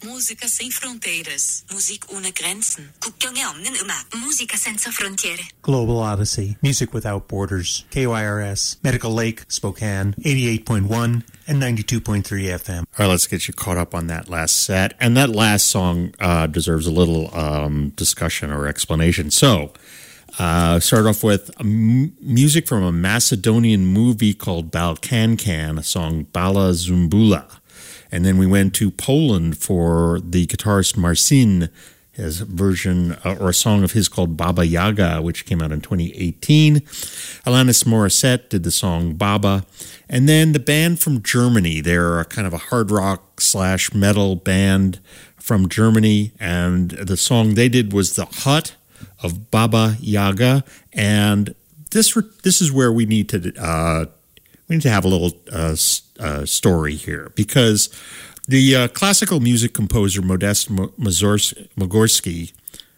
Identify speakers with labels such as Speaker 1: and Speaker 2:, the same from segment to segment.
Speaker 1: Música sem fronteiras. Musik ohne Grenzen. 국경에 없는 음악. Música senza frontiere.
Speaker 2: Global Odyssey. Music without borders. KYRS. Medical Lake, Spokane. 88.1 and 92.3 FM.
Speaker 3: All right, let's get you caught up on that last set. And that last song deserves a little discussion or explanation. So, start off with music from a Macedonian movie called Balkankan, a song Bala Zumbula. And then we went to Poland for the guitarist Marcin, his version or a song of his called Baba Yaga, which came out in 2018. Alanis Morissette did the song Baba. And then the band from Germany, they're a kind of a hard rock / metal band from Germany. And the song they did was The Hut of Baba Yaga. And this is where we need to have a little story here, because the classical music composer Modest Mogorsky,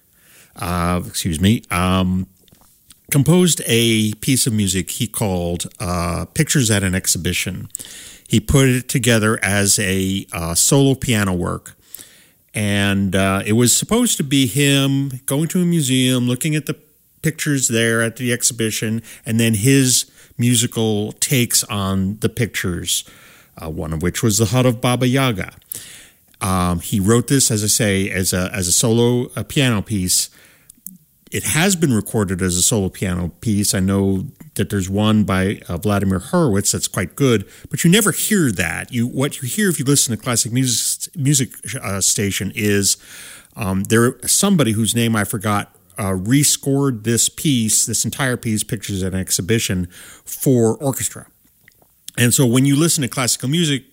Speaker 3: composed a piece of music he called Pictures at an Exhibition. He put it together as a solo piano work, and it was supposed to be him going to a museum, looking at the pictures there at the exhibition, and then his musical takes on the pictures, one of which was The Hut of Baba Yaga. He wrote this, as I say, as a solo piano piece. It has been recorded as a solo piano piece. I know that there's one by Vladimir Horowitz that's quite good, but you never hear that. What you hear if you listen to classic music station is somebody whose name I forgot rescored this entire piece, Pictures at an Exhibition, for orchestra. And so when you listen to classical music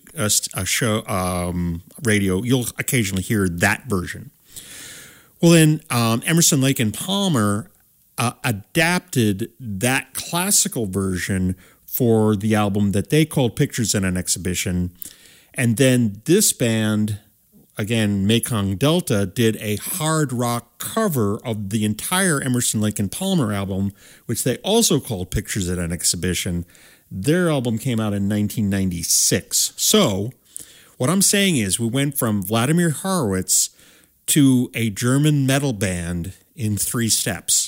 Speaker 3: radio, you'll occasionally hear that version. Well, then Emerson, Lake and Palmer adapted that classical version for the album that they called Pictures at an Exhibition. And then this band, again, Mekong Delta, did a hard rock cover of the entire Emerson, Lake and Palmer album, which they also called Pictures at an Exhibition. Their album came out in 1996. So what I'm saying is we went from Vladimir Horowitz to a German metal band in 3 steps.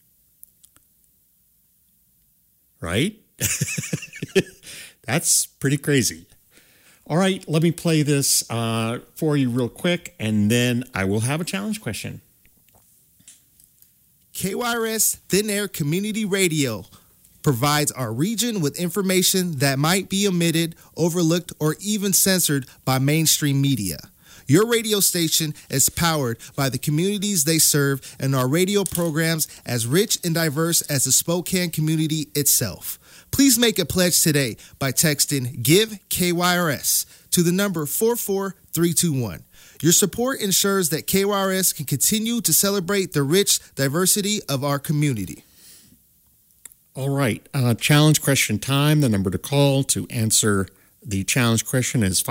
Speaker 3: Right? That's pretty crazy. All right, let me play this for you real quick, and then I will have a challenge question.
Speaker 4: KYRS Thin Air Community Radio provides our region with information that might be omitted, overlooked, or even censored by mainstream media. Your radio station is powered by the communities they serve, and our radio programs as rich and diverse as the Spokane community itself. Please make a pledge today by texting GIVE KYRS to the number 44321. Your support ensures that KYRS can continue to celebrate the rich diversity of our community.
Speaker 3: All right, challenge question time. The number to call to answer the challenge question is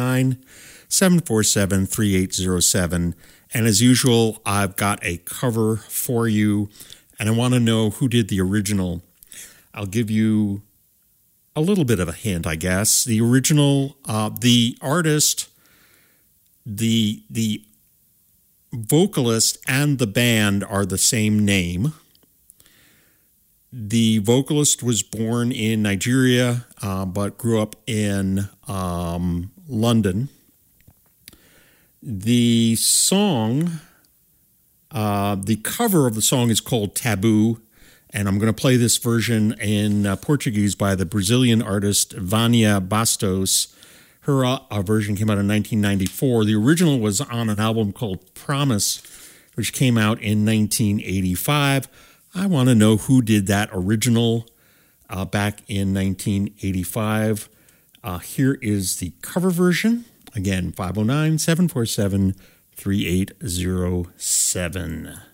Speaker 3: 509-747-3807. And as usual, I've got a cover for you, and I want to know who did the original. I'll give you a little bit of a hint, I guess. The original, the artist, the vocalist, and the band are the same name. The vocalist was born in Nigeria, but grew up in London. The song, the cover of the song is called Taboo, and I'm going to play this version in Portuguese by the Brazilian artist Vânia Bastos. Her version came out in 1994. The original was on an album called Promise, which came out in 1985. I want to know who did that original back in 1985. Here is the cover version. Again, 509-747-3807.